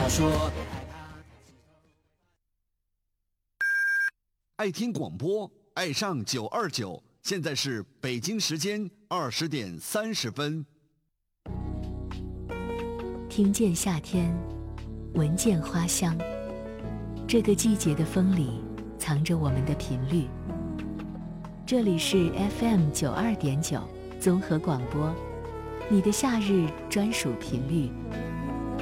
小说。 爱听广播，爱上929，现在是北京时间20点30分。 听见夏天，闻见花香，这个季节的风里藏着我们的频率。这里是 FM92.9综合广播，你的夏日专属频率。